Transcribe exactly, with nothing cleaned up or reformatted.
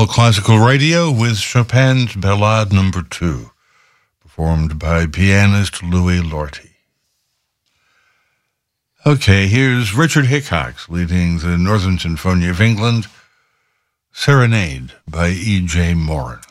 All Classical Radio with Chopin's Ballade Number Two, performed by pianist Louis Lorty. Okay, here's Richard Hickox leading the Northern Sinfonia of England, Serenade by E J Moran.